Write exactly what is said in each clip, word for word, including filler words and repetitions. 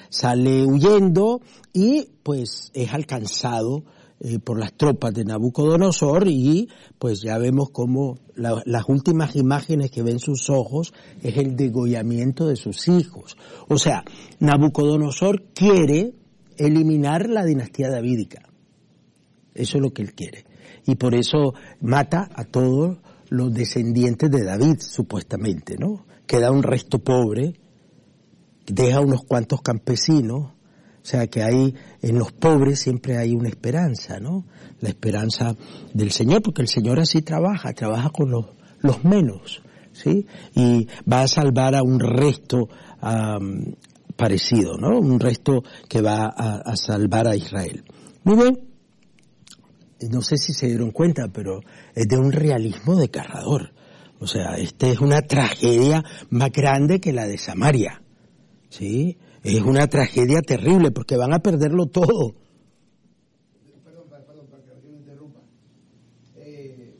sale huyendo y pues es alcanzado eh, por las tropas de Nabucodonosor y pues ya vemos cómo la, las últimas imágenes que ven sus ojos es el degollamiento de sus hijos. O sea, Nabucodonosor quiere eliminar la dinastía davídica. Eso es lo que él quiere. Y por eso mata a todos los descendientes de David, supuestamente, ¿no? Queda un resto pobre, deja unos cuantos campesinos, o sea que hay, en los pobres siempre hay una esperanza, ¿no? La esperanza del Señor, porque el Señor así trabaja, trabaja con los, los menos, ¿sí? Y va a salvar a un resto um, parecido, ¿no? Un resto que va a, a salvar a Israel. Muy bien. No sé si se dieron cuenta, pero es de un realismo desgarrador. O sea, esta es una tragedia más grande que la de Samaria, ¿sí? Es una tragedia terrible porque van a perderlo todo. Perdón, perdón, para que yo me interrumpa. Eh,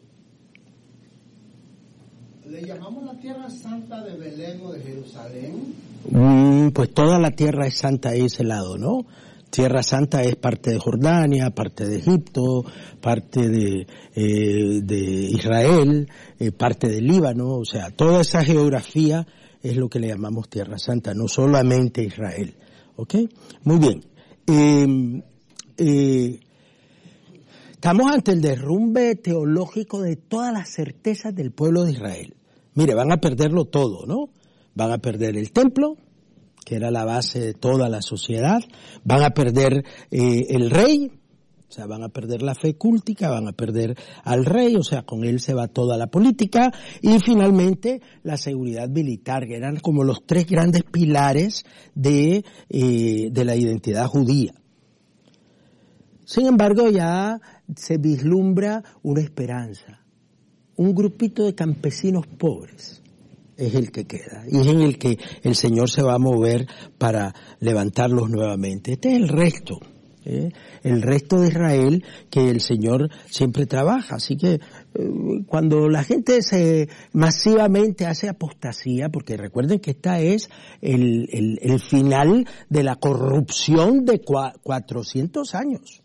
¿Le llamamos la tierra santa de Belén o de Jerusalén? Mm, pues toda la tierra es santa de ese lado, ¿no? Tierra Santa es parte de Jordania, parte de Egipto, parte de, eh, de Israel, eh, parte del Líbano, o sea, toda esa geografía es lo que le llamamos Tierra Santa, no solamente Israel, ¿ok? Muy bien. Eh, eh, estamos ante el derrumbe teológico de todas las certezas del pueblo de Israel. Mire, van a perderlo todo, ¿no? Van a perder el templo, que era la base de toda la sociedad, van a perder eh, el rey, o sea, van a perder la fe cúltica, van a perder al rey, o sea, con él se va toda la política, y finalmente la seguridad militar, que eran como los tres grandes pilares de, eh, de la identidad judía. Sin embargo, ya se vislumbra una esperanza, un grupito de campesinos pobres es el que queda, y es en el que el Señor se va a mover para levantarlos nuevamente. Este es el resto, ¿eh? el resto de Israel que el Señor siempre trabaja. Así que eh, cuando la gente se masivamente hace apostasía, porque recuerden que esta es el, el, el final de la corrupción de cua, cuatrocientos años.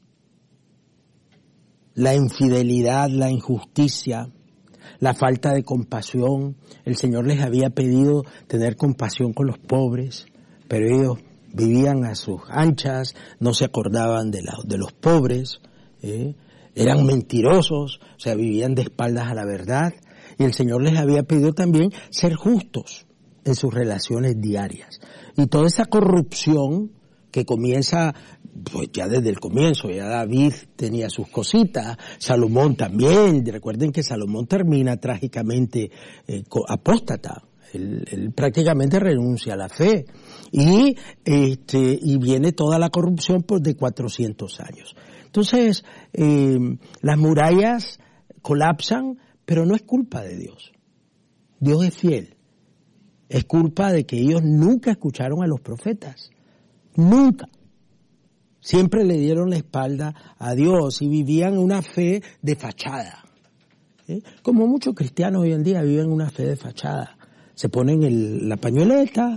La infidelidad, la injusticia, la falta de compasión. El Señor les había pedido tener compasión con los pobres, pero ellos vivían a sus anchas, no se acordaban de, la, de los pobres, ¿eh? eran mentirosos, o sea, vivían de espaldas a la verdad. Y el Señor les había pedido también ser justos en sus relaciones diarias. Y toda esa corrupción que comienza pues ya desde el comienzo, ya David tenía sus cositas, Salomón también. Recuerden que Salomón termina trágicamente eh, apóstata, él, él prácticamente renuncia a la fe, y este y viene toda la corrupción pues de cuatrocientos años. Entonces eh, las murallas colapsan, pero no es culpa de Dios. Dios es fiel. Es culpa de que ellos nunca escucharon a los profetas. Nunca. Siempre le dieron la espalda a Dios y vivían una fe de fachada. ¿Eh? Como muchos cristianos hoy en día viven una fe de fachada. Se ponen el, la pañoleta,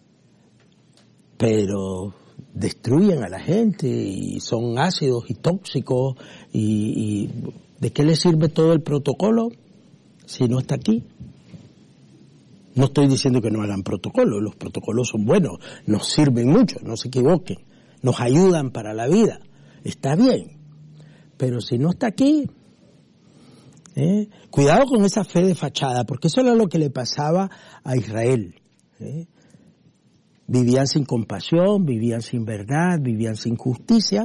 pero destruyen a la gente y son ácidos y tóxicos. Y, y ¿de qué les sirve todo el protocolo si no está aquí? No estoy diciendo que no hagan protocolo, los protocolos son buenos, nos sirven mucho, no se equivoquen, nos ayudan para la vida, está bien, pero si no está aquí, ¿eh? cuidado con esa fe de fachada, porque eso era lo que le pasaba a Israel. ¿eh? Vivían sin compasión, vivían sin verdad, vivían sin justicia,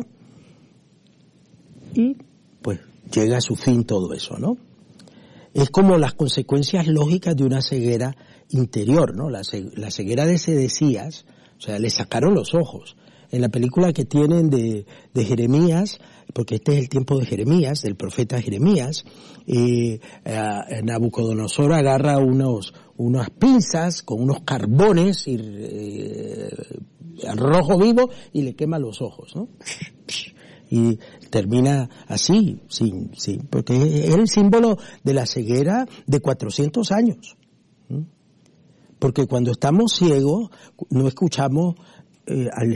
y pues llega a su fin todo eso, ¿no? Es como las consecuencias lógicas de una ceguera interior, ¿no? La, la ceguera de Sedecías, o sea, le sacaron los ojos. En la película que tienen de, de Jeremías, porque este es el tiempo de Jeremías, del profeta Jeremías, eh, eh, Nabucodonosor agarra unos, unas pinzas con unos carbones y, eh, al rojo vivo y le quema los ojos, ¿no? Y termina así, sin, sin, porque es el símbolo de la ceguera de cuatrocientos años. ¿Mm? Porque cuando estamos ciegos, no escuchamos eh, al